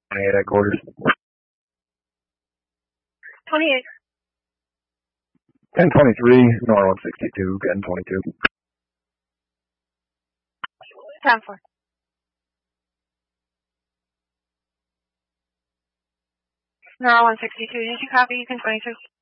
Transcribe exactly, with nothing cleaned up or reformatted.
twenty-eight at quarters. twenty-eight. ten twenty-three, Nor one sixty-two, ten twenty-two. ten four. Nor one sixty-two, did you copy? You can twenty-two.